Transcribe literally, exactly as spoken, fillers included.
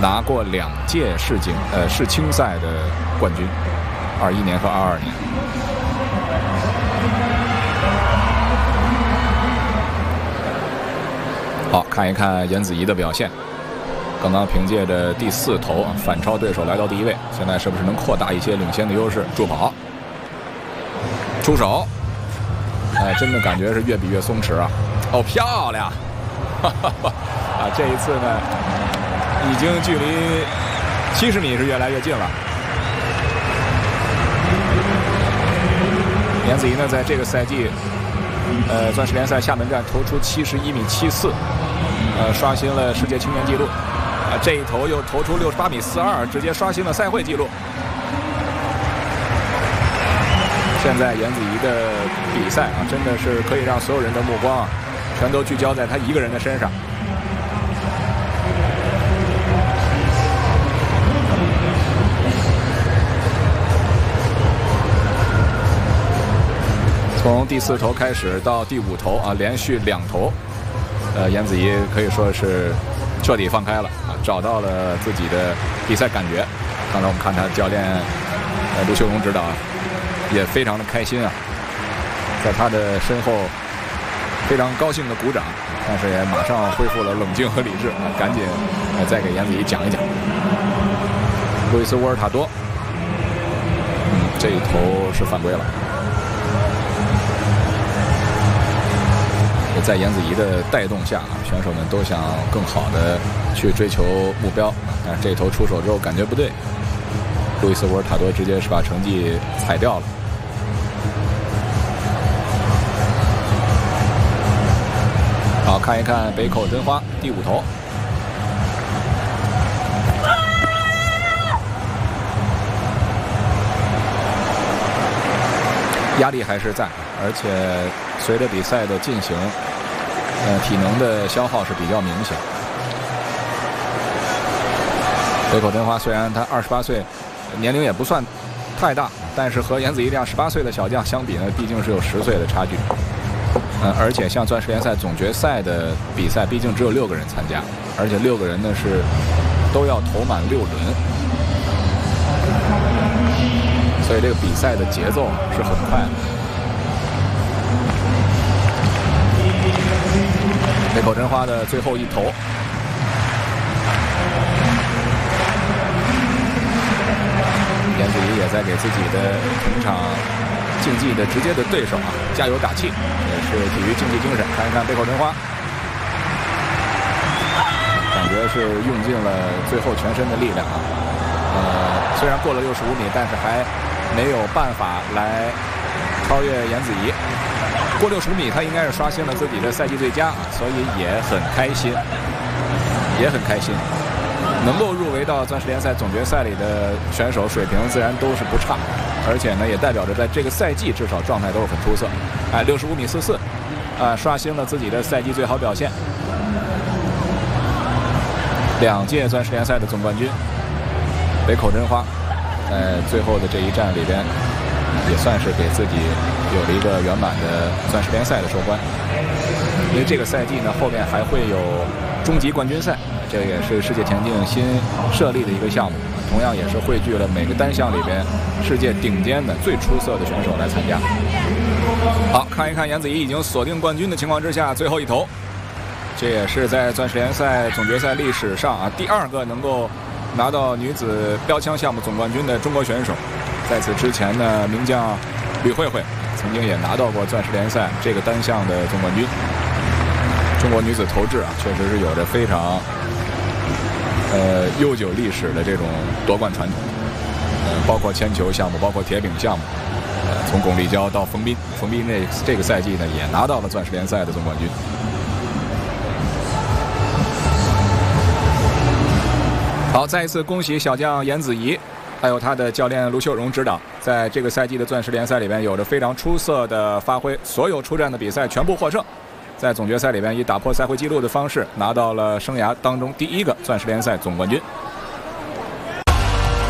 拿过两届世锦呃世青赛的冠军，二一年和二二年。好，看一看颜子怡的表现。刚刚凭借着第四投啊反超对手来到第一位，现在是不是能扩大一些领先的优势？助跑，出手，哎，真的感觉是越比越松弛啊！哦，漂亮！哈哈哈啊，这一次呢，已经距离七十米是越来越近了。颜子怡呢，在这个赛季，呃，钻石联赛厦门站投出七十一米七四，呃，刷新了世界青年纪录。啊，这一投又投出六十八米四二，直接刷新了赛会纪录。现在颜子怡的比赛啊，真的是可以让所有人的目光啊，全都聚焦在她一个人的身上。从第四投开始到第五投啊，连续两投，呃，颜子怡可以说是彻底放开了啊，找到了自己的比赛感觉。刚才我们看他教练呃卢秀荣指导，也非常的开心啊，在他的身后非常高兴的鼓掌，但是也马上恢复了冷静和理智啊，赶紧呃再给颜子怡讲一讲。路易斯沃尔塔多，嗯，这一投是犯规了。在颜子怡的带动下啊，选手们都想更好的去追求目标，但是这头出手之后感觉不对，路易斯沃尔塔多直接是把成绩踩掉了。好，看一看北口真花第五投，压力还是在，而且随着比赛的进行，呃，体能的消耗是比较明显。北口真花虽然他二十八岁，年龄也不算太大，但是和颜子怡这样十八岁的小将相比呢，毕竟是有十岁的差距。呃，而且像钻石联赛总决赛的比赛，毕竟只有六个人参加，而且六个人呢是都要投满六轮，所以这个比赛的节奏是很快的。北口真花的最后一投，颜子怡也在给自己的同场竞技的直接的对手啊加油打气，也是体育竞技精神。看一看北口真花，感觉是用尽了最后全身的力量啊。呃，虽然过了六十五米，但是还没有办法来超越颜子怡。过六十米，他应该是刷新了自己的赛季最佳啊，所以也很开心，也很开心。能够入围到钻石联赛总决赛里的选手，水平自然都是不差，而且呢，也代表着在这个赛季至少状态都是很出色。哎，六十五米四四，啊，刷新了自己的赛季最好表现。两届钻石联赛的总冠军北口真花，在最后的这一战里边，也算是给自己有了一个圆满的钻石联赛的收官。因为这个赛季呢，后面还会有终极冠军赛，这也是世界田径新设立的一个项目，同样也是汇聚了每个单项里边世界顶尖的最出色的选手来参加。好，看一看颜子怡已经锁定冠军的情况之下，最后一投，这也是在钻石联赛总决赛历史上啊第二个能够拿到女子标枪项目总冠军的中国选手。在此之前呢，名将吕慧慧曾经也拿到过钻石联赛这个单项的总冠军。中国女子投掷啊，确实是有着非常呃悠久历史的这种夺冠传统。呃，包括铅球项目，包括铁饼项目，呃，从巩立姣到冯彬，冯彬这这个赛季呢也拿到了钻石联赛的总冠军。好，再一次恭喜小将颜子怡，还有他的教练卢秀荣指导，在这个赛季的钻石联赛里边有着非常出色的发挥，所有出战的比赛全部获胜。在总决赛里边以打破赛会纪录的方式拿到了生涯当中第一个钻石联赛总冠军。